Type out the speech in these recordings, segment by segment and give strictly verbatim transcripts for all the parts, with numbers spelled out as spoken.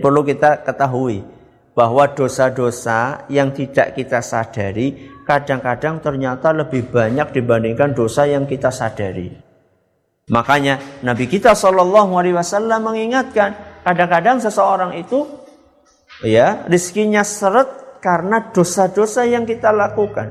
Perlu kita ketahui bahwa dosa-dosa yang tidak kita sadari kadang-kadang ternyata lebih banyak dibandingkan dosa yang kita sadari. Makanya Nabi kita shallallahu alaihi wasallam mengingatkan, kadang-kadang seseorang itu ya rezekinya seret karena dosa-dosa yang kita lakukan.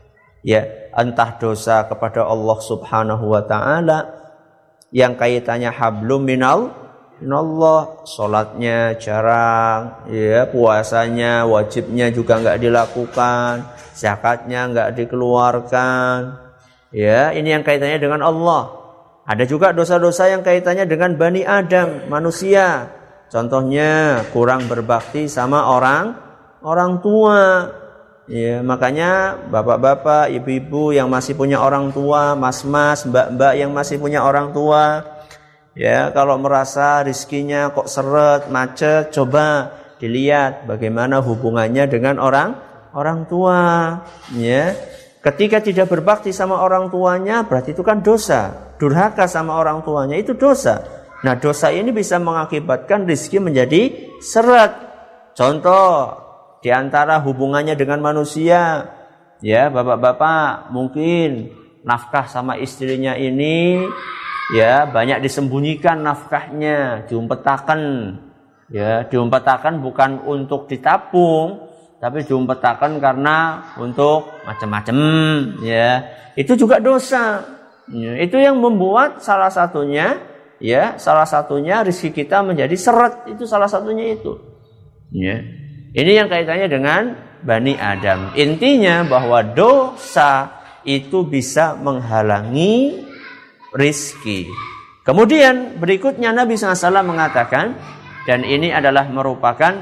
Ya, entah dosa kepada Allah Subhanahu wa taala yang kaitannya hablum minal Allah, sholatnya jarang, ya puasanya, wajibnya juga nggak dilakukan, zakatnya nggak dikeluarkan, ya ini yang kaitannya dengan Allah. Ada juga dosa-dosa yang kaitannya dengan Bani Adam, manusia. Contohnya kurang berbakti sama orang orang tua. Ya, makanya bapak-bapak, ibu-ibu yang masih punya orang tua, mas-mas, mbak-mbak yang masih punya orang tua, ya, kalau merasa rizkinya kok seret, macet, coba dilihat bagaimana hubungannya dengan orang orang tua. Ya, ketika tidak berbakti sama orang tuanya, berarti itu kan dosa. Durhaka sama orang tuanya itu dosa. Nah, dosa ini bisa mengakibatkan rizki menjadi seret. Contoh di antara hubungannya dengan manusia, ya bapak-bapak mungkin nafkah sama istrinya ini ya banyak disembunyikan nafkahnya, diumpetakan. Ya, diumpetakan bukan untuk ditabung, tapi diumpetakan karena untuk macam-macam, ya. Itu juga dosa. Ya, itu yang membuat salah satunya ya, salah satunya rezeki kita menjadi seret, itu salah satunya itu. Ya. Ini yang kaitannya dengan Bani Adam. Intinya bahwa dosa itu bisa menghalangi rizki. Kemudian berikutnya Nabi shallallahu alaihi wasallam mengatakan, dan ini adalah merupakan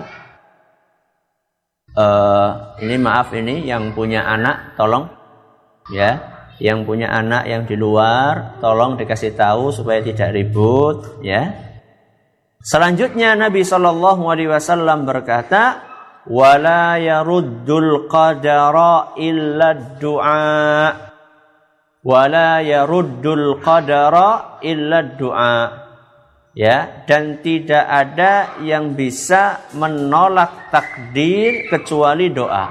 uh, ini maaf ini yang punya anak tolong ya, yang punya anak yang di luar tolong dikasih tahu supaya tidak ribut ya. Selanjutnya Nabi shallallahu alaihi wasallam berkata, wala yaruddul qadara illa du'a. Wala yaruddul qadara illa du'a. Ya, dan tidak ada yang bisa menolak takdir kecuali doa.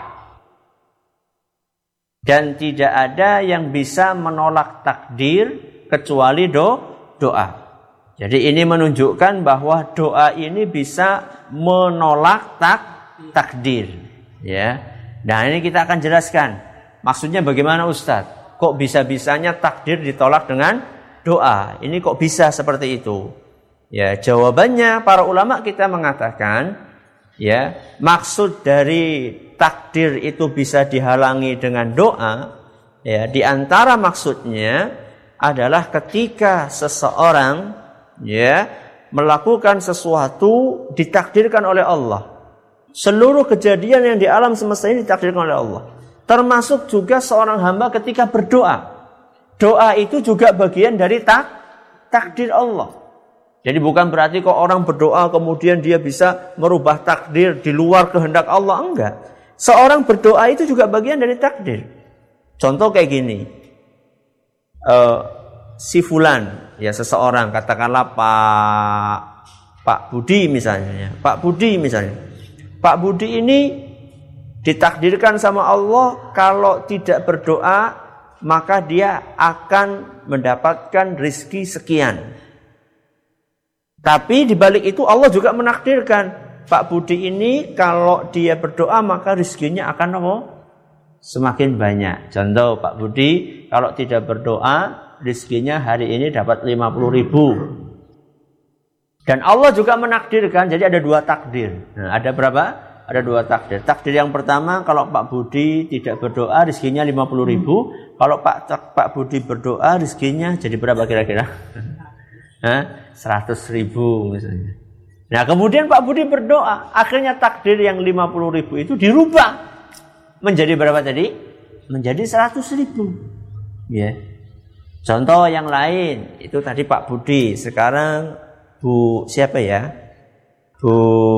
Dan tidak ada yang bisa menolak takdir kecuali do, doa. Jadi ini menunjukkan bahwa doa ini bisa menolak tak, takdir. Ya. Nah, ini kita akan jelaskan. Maksudnya bagaimana Ustadz? Kok bisa-bisanya takdir ditolak dengan doa? Ini kok bisa seperti itu? Ya, jawabannya para ulama kita mengatakan, ya, maksud dari takdir itu bisa dihalangi dengan doa, ya, di antara maksudnya adalah ketika seseorang, ya, melakukan sesuatu ditakdirkan oleh Allah. Seluruh kejadian yang di alam semesta ini ditakdirkan oleh Allah. Termasuk juga seorang hamba ketika berdoa. Doa itu juga bagian dari tak, takdir Allah. Jadi bukan berarti kok orang berdoa kemudian dia bisa merubah takdir di luar kehendak Allah. Enggak. Seorang berdoa itu juga bagian dari takdir. Contoh kayak gini. Uh, si fulan, ya seseorang, katakanlah Pak Pak Budi misalnya. Pak Budi misalnya. Pak Budi ini ditakdirkan sama Allah kalau tidak berdoa maka dia akan mendapatkan rizki sekian. Tapi di balik itu Allah juga menakdirkan Pak Budi ini kalau dia berdoa maka rizkinya akan apa? Semakin banyak. Contoh Pak Budi kalau tidak berdoa rizkinya hari ini dapat lima puluh ribu. Dan Allah juga menakdirkan, jadi ada dua takdir. Nah, ada berapa? Ada dua takdir. Takdir yang pertama, kalau Pak Budi tidak berdoa, rizkinya lima puluh ribu. Kalau Pak Pak Budi berdoa, rizkinya jadi berapa kira-kira? seratus ribu misalnya. Nah, kemudian Pak Budi berdoa, akhirnya takdir yang lima puluh ribu itu dirubah menjadi berapa tadi? Menjadi seratus ribu. Ya. Contoh yang lain, itu tadi Pak Budi. Sekarang Bu siapa ya? Bu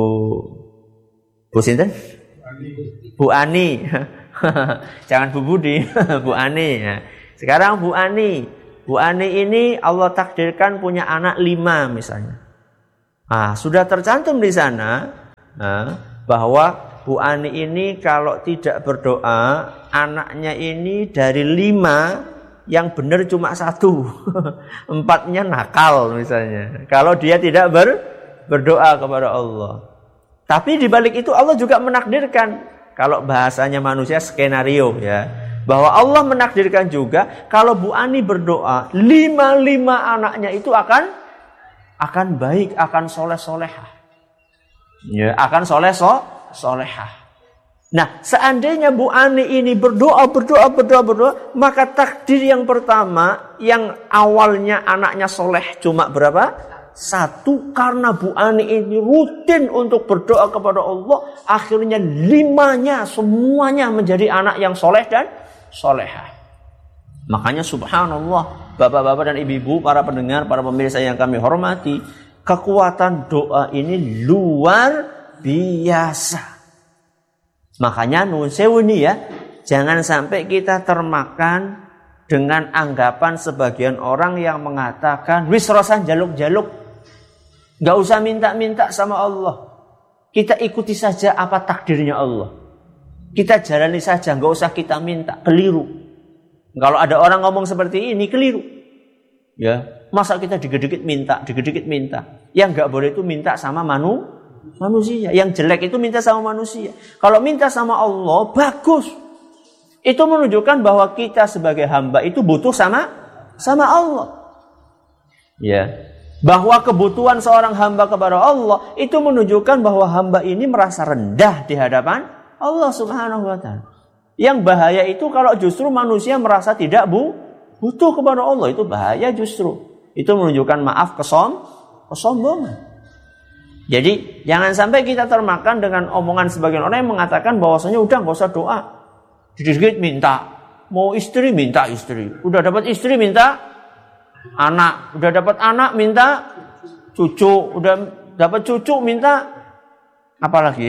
Bu Sinten? Bu Ani. Jangan Bu Budi, Bu Ani. Sekarang Bu Ani. Bu Ani ini Allah takdirkan punya anak lima misalnya. Ah, sudah tercantum di sana Nah, bahwa Bu Ani ini kalau tidak berdoa, anaknya ini dari lima yang benar cuma satu, empatnya nakal misalnya. Kalau dia tidak ber, berdoa kepada Allah. Tapi di balik itu Allah juga menakdirkan, kalau bahasanya manusia skenario ya, bahwa Allah menakdirkan juga kalau Bu Ani berdoa, lima-lima anaknya itu akan akan baik, akan soleh-solehah. Ya, akan soleh-solehah. Nah, seandainya Bu Ani ini berdoa, berdoa, berdoa, berdoa, maka takdir yang pertama, yang awalnya anaknya soleh cuma berapa? Satu, karena Bu Ani ini rutin untuk berdoa kepada Allah, akhirnya limanya semuanya menjadi anak yang soleh dan solehah. Makanya subhanallah, bapak-bapak dan ibu-ibu, para pendengar, para pemirsa yang kami hormati, kekuatan doa ini luar biasa. Makanya nun sewu nih ya, jangan sampai kita termakan dengan anggapan sebagian orang yang mengatakan wis rosan jaluk-jaluk, nggak usah minta-minta sama Allah, kita ikuti saja apa takdirnya Allah, kita jalani saja, nggak usah kita minta. Keliru. Kalau ada orang ngomong seperti ini, keliru. Ya, masa kita dikit-dikit minta, dikit-dikit minta. Yang nggak boleh itu minta sama manu. manusia. Yang jelek itu minta sama manusia. Kalau minta sama Allah, bagus. Itu menunjukkan bahwa kita sebagai hamba itu butuh sama sama Allah. Ya. Bahwa kebutuhan seorang hamba kepada Allah itu menunjukkan bahwa hamba ini merasa rendah di hadapan Allah Subhanahu wa taala. Yang bahaya itu kalau justru manusia merasa tidak bu, butuh kepada Allah, itu bahaya justru. Itu menunjukkan maaf kesom, kesombongan. Jadi jangan sampai kita termakan dengan omongan sebagian orang yang mengatakan bahwasanya udah nggak usah doa, dikit-dikit minta, mau istri minta istri, udah dapat istri minta anak, udah dapat anak minta cucu, udah dapat cucu minta apa lagi?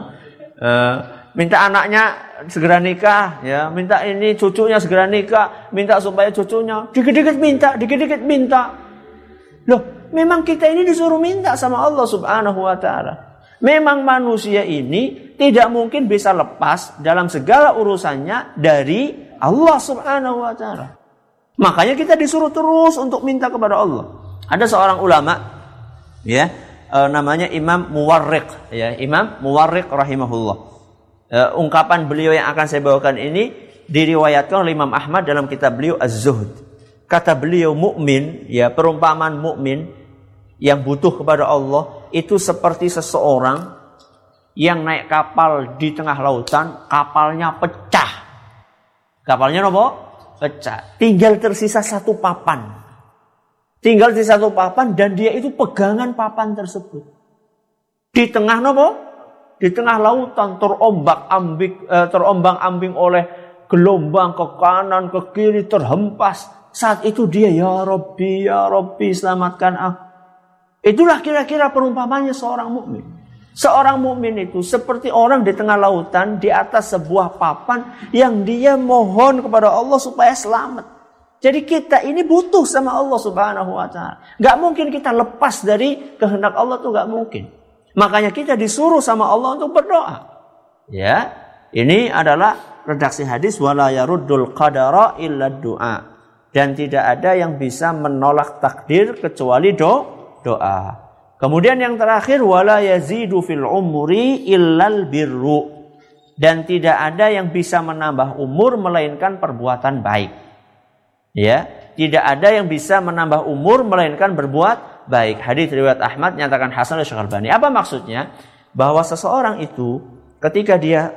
uh, minta anaknya segera nikah, ya, minta ini cucunya segera nikah, minta supaya cucunya, dikit-dikit minta, dikit-dikit minta. Loh, memang kita ini disuruh minta sama Allah Subhanahu wa taala. Memang manusia ini tidak mungkin bisa lepas dalam segala urusannya dari Allah Subhanahu wa taala. Makanya kita disuruh terus untuk minta kepada Allah. Ada seorang ulama, ya, e, namanya Imam Muwarriq, ya, Imam Muwarriq rahimahullah. E, ungkapan beliau yang akan saya bawakan ini diriwayatkan oleh Imam Ahmad dalam kitab beliau Az-Zuhd. Kata beliau, mukmin, ya, perumpamaan mukmin yang butuh kepada Allah itu seperti seseorang yang naik kapal di tengah lautan, kapalnya pecah. Kapalnya apa? Pecah. Tinggal tersisa satu papan. Tinggal tersisa satu papan dan dia itu pegangan papan tersebut. Di tengah apa? Di tengah lautan terombak-ambing eh, terombang-ambing oleh gelombang ke kanan ke kiri, terhempas. Saat itu dia, ya Rabbi, ya Rabbi, selamatkan aku. Itulah kira-kira perumpamannya seorang mukmin. Seorang mukmin itu seperti orang di tengah lautan di atas sebuah papan yang dia mohon kepada Allah supaya selamat. Jadi kita ini butuh sama Allah Subhanahu wa taala. Gak mungkin kita lepas dari kehendak Allah, tuh gak mungkin. Makanya kita disuruh sama Allah untuk berdoa. Ya, ini adalah redaksi hadis, wala yaruddul qadara illa du'a. Dan tidak ada yang bisa menolak takdir kecuali do, doa. Kemudian yang terakhir, wala yazidu fil umri illal birru. Dan tidak ada yang bisa menambah umur melainkan perbuatan baik. Ya, tidak ada yang bisa menambah umur melainkan berbuat baik. Hadis riwayat Ahmad nyatakan hasan oleh Syekh Albani. Apa maksudnya? Bahwa seseorang itu ketika dia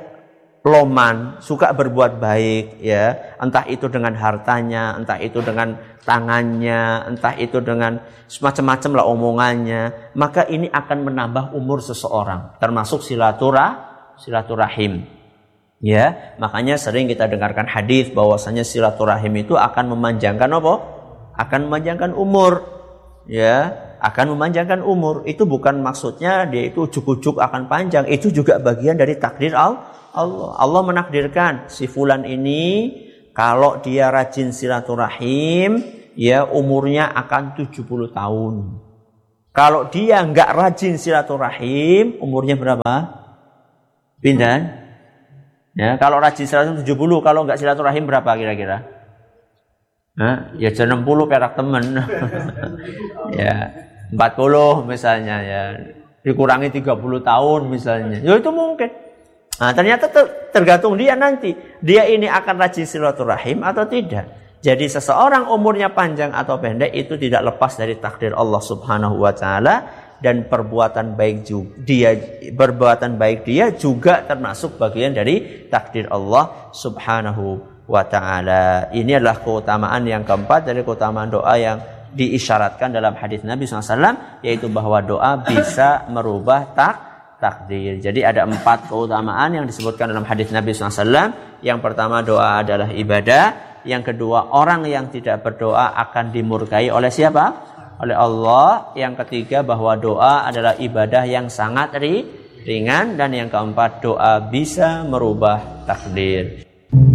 loman, suka berbuat baik, ya, entah itu dengan hartanya, entah itu dengan tangannya, entah itu dengan semacam-macam lah omongannya, maka ini akan menambah umur seseorang, termasuk silaturah, silaturahim. Ya, makanya sering kita dengarkan hadis bahwasanya silaturahim itu akan memanjangkan apa? Akan memanjangkan umur. Ya, akan memanjangkan umur. Itu bukan maksudnya dia itu ujuk-ujuk akan panjang, itu juga bagian dari takdir Allah. Allah, Allah menakdirkan si fulan ini kalau dia rajin silaturahim, ya, umurnya akan tujuh puluh tahun. Kalau dia nggak rajin silaturahim, umurnya berapa? Pindah? Ya, kalau rajin silaturahim tujuh puluh, kalau nggak silaturahim berapa kira-kira? Nah, ya enam puluh perak temen. Ya, empat puluh misalnya ya. Dikurangi tiga puluh tahun misalnya. Ya itu mungkin. Nah, ternyata ter- tergantung dia nanti. Dia ini akan rajin silaturahim atau tidak. Jadi seseorang umurnya panjang atau pendek itu tidak lepas dari takdir Allah Subhanahu wa taala, dan perbuatan baik juga dia perbuatan baik dia juga termasuk bagian dari takdir Allah Subhanahu wa ta'ala. Ini adalah keutamaan yang keempat dari keutamaan doa yang diisyaratkan dalam hadis Nabi shallallahu alaihi wasallam, yaitu bahwa doa bisa merubah tak takdir. Jadi ada empat keutamaan yang disebutkan dalam hadis Nabi shallallahu alaihi wasallam. Yang pertama, doa adalah ibadah. Yang kedua, orang yang tidak berdoa akan dimurkai oleh siapa? Oleh Allah. Yang ketiga, bahwa doa adalah ibadah yang sangat ringan. Dan yang keempat, doa bisa merubah takdir.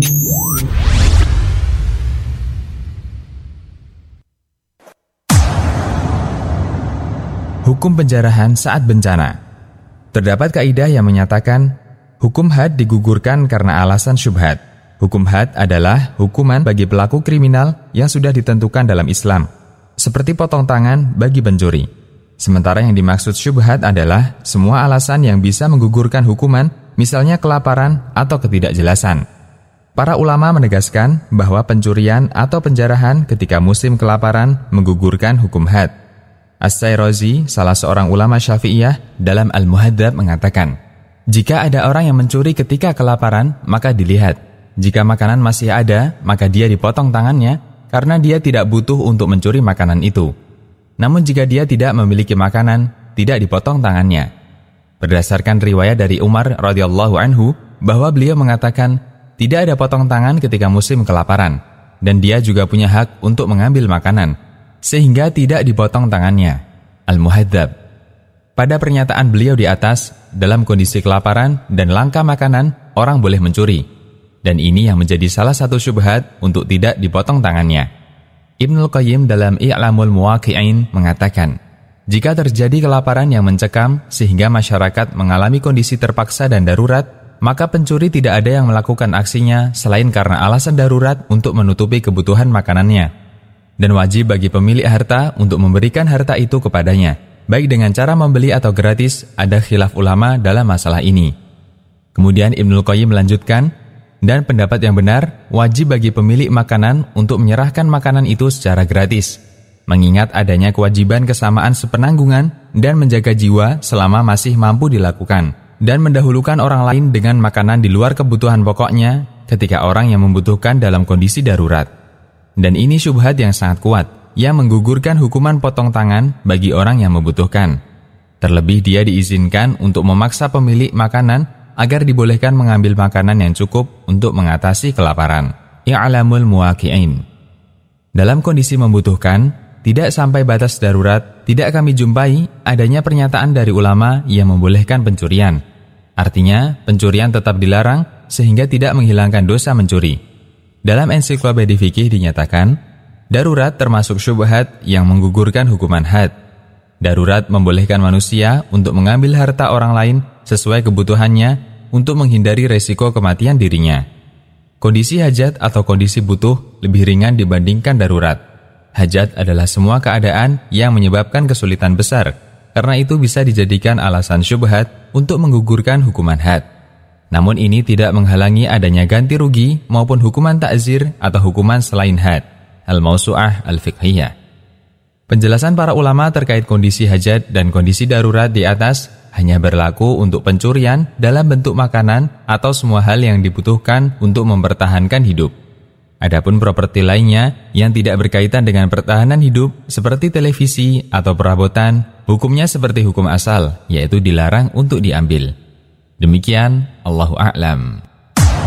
Hukum penjarahan saat bencana. Terdapat kaidah yang menyatakan hukum had digugurkan karena alasan syubhat. Hukum had adalah hukuman bagi pelaku kriminal yang sudah ditentukan dalam Islam, seperti potong tangan bagi pencuri. Sementara yang dimaksud syubhat adalah semua alasan yang bisa menggugurkan hukuman, misalnya kelaparan atau ketidakjelasan. Para ulama menegaskan bahwa pencurian atau penjarahan ketika musim kelaparan menggugurkan hukum had. As-Sayrazi, salah seorang ulama Syafi'iyah, dalam Al-Muhadzab mengatakan, jika ada orang yang mencuri ketika kelaparan, maka dilihat. Jika makanan masih ada, maka dia dipotong tangannya karena dia tidak butuh untuk mencuri makanan itu. Namun jika dia tidak memiliki makanan, tidak dipotong tangannya. Berdasarkan riwayat dari Umar radhiyallahu anhu bahwa beliau mengatakan, tidak ada potong tangan ketika musim kelaparan, dan dia juga punya hak untuk mengambil makanan, sehingga tidak dipotong tangannya. Al-Muhadzab. Pada pernyataan beliau di atas, dalam kondisi kelaparan dan langka makanan, orang boleh mencuri. Dan ini yang menjadi salah satu syubhat untuk tidak dipotong tangannya. Ibnul Qayyim dalam I'lamul Muwaqqi'in mengatakan, jika terjadi kelaparan yang mencekam sehingga masyarakat mengalami kondisi terpaksa dan darurat, maka pencuri tidak ada yang melakukan aksinya selain karena alasan darurat untuk menutupi kebutuhan makanannya. Dan wajib bagi pemilik harta untuk memberikan harta itu kepadanya, baik dengan cara membeli atau gratis. Ada khilaf ulama dalam masalah ini. Kemudian Ibnul Qayyim melanjutkan, dan pendapat yang benar, wajib bagi pemilik makanan untuk menyerahkan makanan itu secara gratis, mengingat adanya kewajiban kesamaan sepenanggungan dan menjaga jiwa selama masih mampu dilakukan, dan mendahulukan orang lain dengan makanan di luar kebutuhan pokoknya ketika orang yang membutuhkan dalam kondisi darurat. Dan ini syubhat yang sangat kuat, yang menggugurkan hukuman potong tangan bagi orang yang membutuhkan. Terlebih dia diizinkan untuk memaksa pemilik makanan agar dibolehkan mengambil makanan yang cukup untuk mengatasi kelaparan. I'lamul Muwaqqi'in. Dalam kondisi membutuhkan, tidak sampai batas darurat, tidak kami jumpai adanya pernyataan dari ulama yang membolehkan pencurian. Artinya, pencurian tetap dilarang sehingga tidak menghilangkan dosa mencuri. Dalam ensiklopedia fikih dinyatakan, darurat termasuk syubhat yang menggugurkan hukuman had. Darurat membolehkan manusia untuk mengambil harta orang lain sesuai kebutuhannya untuk menghindari resiko kematian dirinya. Kondisi hajat atau kondisi butuh lebih ringan dibandingkan darurat. Hajat adalah semua keadaan yang menyebabkan kesulitan besar, karena itu bisa dijadikan alasan syubhat untuk menggugurkan hukuman had. Namun ini tidak menghalangi adanya ganti rugi maupun hukuman ta'zir atau hukuman selain had. Al-Mawsu'ah Al-Fiqhiyah. Penjelasan para ulama terkait kondisi hajat dan kondisi darurat di atas hanya berlaku untuk pencurian dalam bentuk makanan atau semua hal yang dibutuhkan untuk mempertahankan hidup. Adapun properti lainnya yang tidak berkaitan dengan pertahanan hidup seperti televisi atau perabotan, hukumnya seperti hukum asal, yaitu dilarang untuk diambil. Demikian, Allahu a'lam.